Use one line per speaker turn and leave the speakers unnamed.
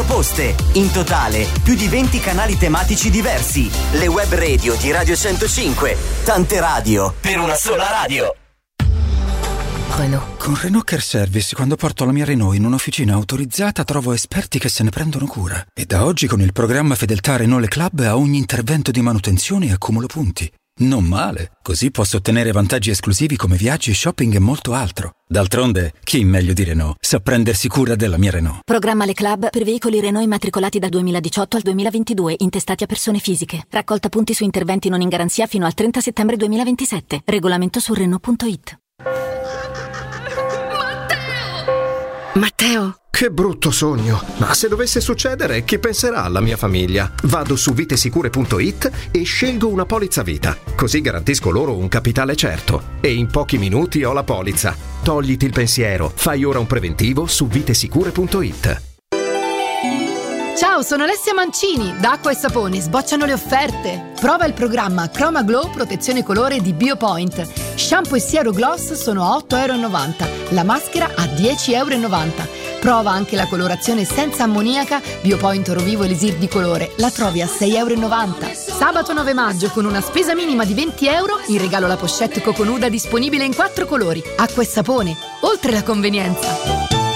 proposte. In totale, più di 20 canali tematici diversi. Le web radio di Radio 105. Tante radio per una sola radio.
Renault. Con Renault Care Service, quando porto la mia Renault in un'officina autorizzata, trovo esperti che se ne prendono cura. E da oggi con il programma Fedeltà Renault Le Club a ogni intervento di manutenzione accumulo punti. Non male, così posso ottenere vantaggi esclusivi come viaggi, shopping e molto altro. D'altronde, chi meglio di Renault sa prendersi cura della mia Renault.
Programma Le Club per veicoli Renault immatricolati dal 2018 al 2022, intestati a persone fisiche. Raccolta punti su interventi non in garanzia fino al 30 settembre 2027. Regolamento su Renault.it.
Matteo!
Che brutto sogno! Ma se dovesse succedere, chi penserà alla mia famiglia? Vado su vitesicure.it e scelgo una polizza vita. Così garantisco loro un capitale certo. E in pochi minuti ho la polizza. Togliti il pensiero. Fai ora un preventivo su vitesicure.it.
Ciao, sono Alessia Mancini. Da Acqua e Sapone sbocciano le offerte. Prova il programma Chroma Glow Protezione Colore di Biopoint. Shampoo e siero gloss sono a €8,90. La maschera a €10,90. Prova anche la colorazione senza ammoniaca Biopoint Rovivo Elisir di colore. La trovi a €6,90. Sabato 9 maggio con una spesa minima di €20 in regalo la pochette coconuda disponibile in 4 colori. Acqua e Sapone, oltre la convenienza.